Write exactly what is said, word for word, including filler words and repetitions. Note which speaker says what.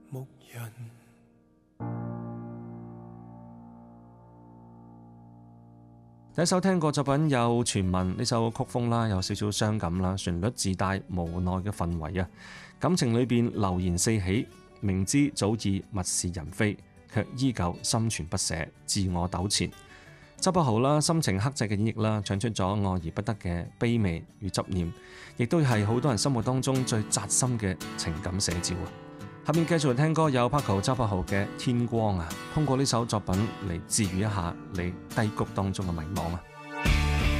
Speaker 1: 牧人。
Speaker 2: 第一首聽過作品有傳聞，呢首曲風啦有少少傷感啦，旋律自帶無奈嘅氛圍啊，感情裏邊流言四起，明知早已物是人非，卻依舊心存不捨，自我糾纏。周柏豪啦，心情克制嘅演繹啦，唱出咗愛而不得嘅卑微與執念，亦都係好多人心目當中最扎心嘅情感寫照啊！下面繼續嚟聽歌，有 Paco 周柏豪嘅《天光》啊，通過呢首作品嚟治癒一下你低谷當中嘅迷茫啊！